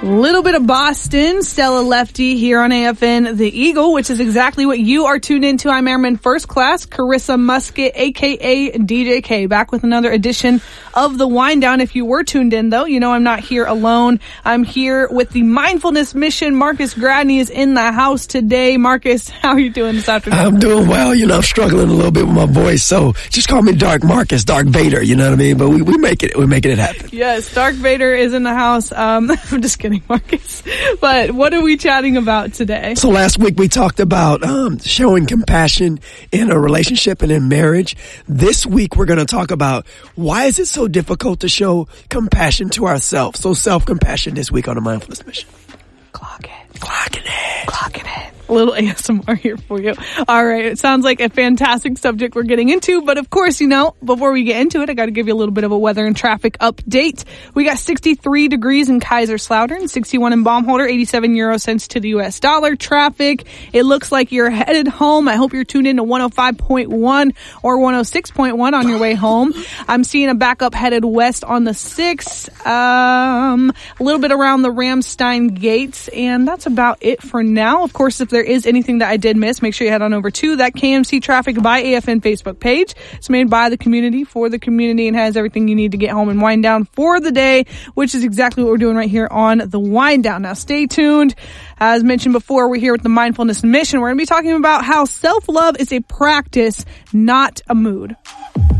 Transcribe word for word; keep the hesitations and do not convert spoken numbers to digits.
Little bit of Boston, Stella Lefty here on A F N The Eagle, which is exactly what you are tuned into. I'm Airman First Class, Carissa Musket, a k a. D J K, back with another edition of The Wind Down. If you were tuned in, though, you know I'm not here alone. I'm here with the Mindfulness Mission. Marcus Gradney is in the house today. Marcus, how are you doing this afternoon? I'm doing well. You know, I'm struggling a little bit with my voice, so just call me Dark Marcus, Dark Vader, you know what I mean? But we, we make it, we're making it happen. Yes, Dark Vader is in the house. Um, I'm just kidding, Marcus. But what are we chatting about today? So last week we talked about um, showing compassion in a relationship and in marriage. This week we're going to talk about why is it so difficult to show compassion to ourselves. So self-compassion this week on the Mindfulness Mission. Clock it. Clocking it. Clocking it. A little A S M R here for you. All right. It sounds like a fantastic subject we're getting into. But of course, you know, before we get into it, I got to give you a little bit of a weather and traffic update. We got sixty-three degrees in Kaiserslautern, sixty-one in Baumholder, eighty-seven euro cents to the U S dollar. Traffic, it looks like you're headed home. I hope you're tuned in to one oh five point one or one oh six point one on your way home. I'm seeing a backup headed west on the sixth, um, a little bit around the Ramstein gates, and that's about it for now. Of course, if there is anything that I did miss, make sure you head on over to that K M C Traffic by A F N Facebook page. It's made by the community for the community and has everything you need to get home and wind down for the day, which is exactly what we're doing right here on the Wind Down. Now stay tuned. As mentioned before, we're here with the Mindfulness Mission. We're going to be talking about how self-love is a practice, not a mood.